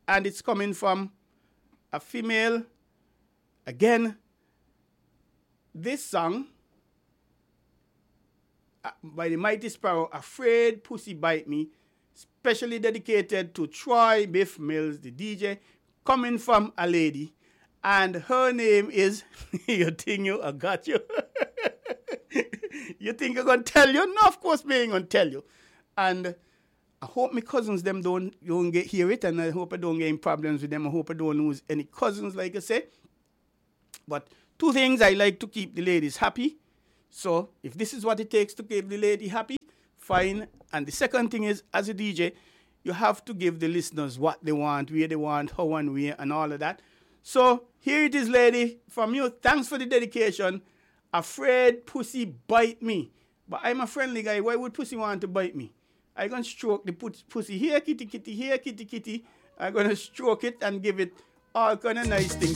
and it's coming from a female. Again, this song by the Mighty Sparrow, Afraid Pussy Bite Me, specially dedicated to Troy Biff Mills, the DJ, coming from a lady, and her name is, you think I got you? You think I'm going to tell you? No, of course me ain't going to tell you. And I hope my cousins them don't hear it, and I hope I don't get any problems with them. I hope I don't lose any cousins, like I say. But two things: I like to keep the ladies happy. So if this is what it takes to keep the lady happy, fine. And the second thing is, as a DJ, you have to give the listeners what they want, where they want, how and where, and all of that. So here it is, lady, from you. Thanks for the dedication. Afraid Pussy Bite Me. But I'm a friendly guy. Why would pussy want to bite me? I'm going to stroke the pussy. Here, kitty, kitty. Here, kitty, kitty. I'm going to stroke it and give it all kind of nice things.